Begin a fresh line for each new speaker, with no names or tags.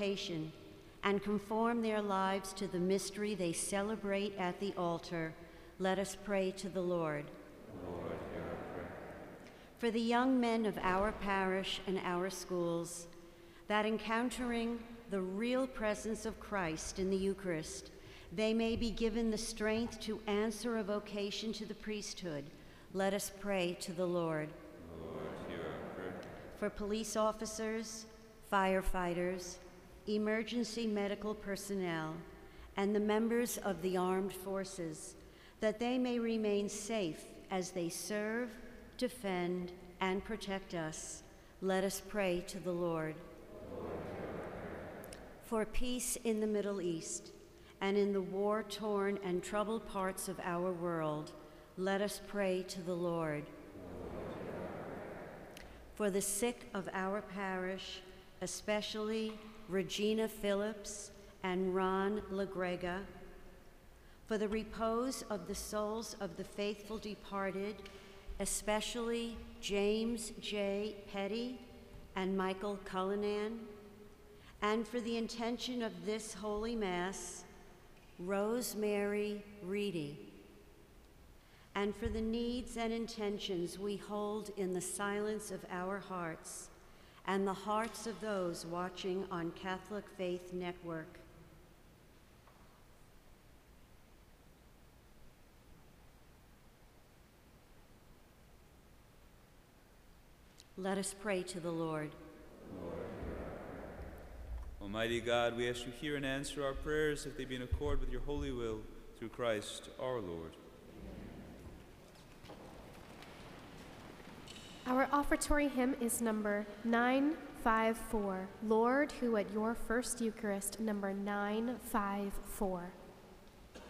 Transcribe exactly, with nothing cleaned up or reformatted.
vocation and conform their lives to the mystery they celebrate at the altar, let us pray to the Lord.
Lord, hear our prayer.
For the young men of our parish and our schools, that encountering the real presence of Christ in the Eucharist, they may be given the strength to answer a vocation to the priesthood, let us pray to the Lord.
Lord, hear our prayer.
For police officers, firefighters, emergency medical personnel, and the members of the armed forces, that they may remain safe as they serve, defend, and protect us, let us pray to the Lord.
Lord,
For peace in the Middle East and in the war-torn and troubled parts of our world, let us pray to the Lord. For the sick of our parish, especially Regina Phillips and Ron LaGrega, for the repose of the souls of the faithful departed, especially James J. Petty and Michael Cullinan, and for the intention of this Holy Mass, Rosemary Reedy, and for the needs and intentions we hold in the silence of our hearts and the hearts of those watching on Catholic Faith Network. Let us pray to the Lord.
Lord, hear our prayer. Almighty God, we ask you hear and answer our prayers if they be in accord with your holy will, through Christ our Lord.
Our offertory hymn is number nine five four, Lord, who at your first Eucharist, number nine five four.